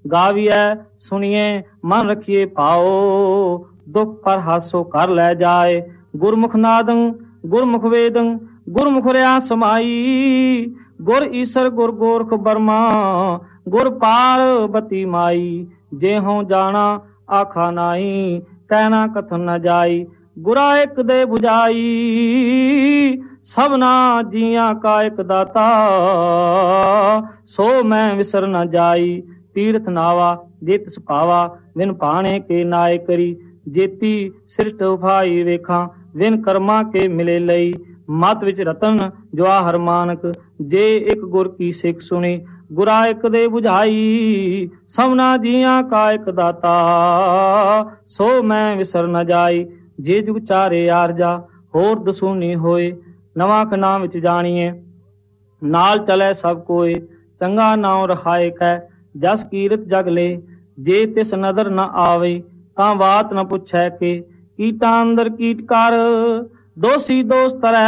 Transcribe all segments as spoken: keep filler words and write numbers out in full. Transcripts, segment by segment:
गाविए सुनिए मन रखिए पाओ, दुख पर हासो कर लै जाए। गुरमुख नादं गुरमुख वेदं गुरमुख रहा समाई, गुर ईसर गुर गोरख बर्मा गुर पार्वती माई। जे हों जाना आखा नाई, कहना कथन न जाई। गुरा एक दे बुझाई, सबना जिया का एक दाता, सो मैं विसर न जाई। तीर्थ नावा जे तिस पावा, विन पाणे के नाय करी। जेती सृष्ट उफाई वेखा, विन कर्मा के मिले लई। मत विच रतन जवाहर मानक, जे एक गुर की सिख सुनी। गुरा एक दे बुझाई, सबना जिया का एक दाता, सो मैं विसर न जाई। जे जुग चारे आरजा होर दसूनी होए, नवा खना विच जानिए नाल चले सब कोए। चंगा नाम रखाए कै जस कीरत जग ले, जे तिस नदर न आवे तां बात न पुछै के। कीटा अंदर कीट कर दोषी दोष तरै,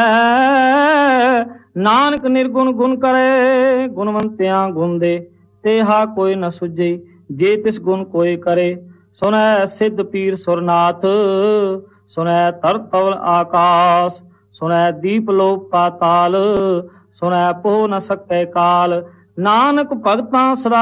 नानक निर्गुण गुण करे। गुणवंतियां गुण दे तेहा कोई न सुझे, जे तिस गुण कोई करे। सुनै सिद्ध पीर सुरनाथ, सुनै तरत तवल आकाश। सुनै दीप लोक पाताल, सुनै पोह न सकै काल। नानक भगतां सदा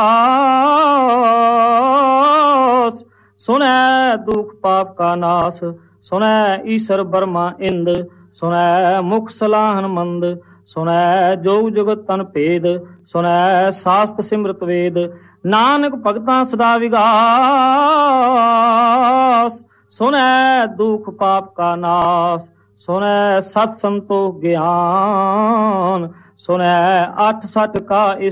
विगास, सुनै दुख पाप का नाश। सुनै ईसर बर्मा इंद, सुनै मुख सलाहन मंद। सुनै जोग जुगत तन भेद, सुनै शास्त्र सिमरत वेद। नानक भगतां सदा विगास, सुनै दुख पाप का नाश। सुनै सत संतोख ज्ञान, सुनै अठ सठ का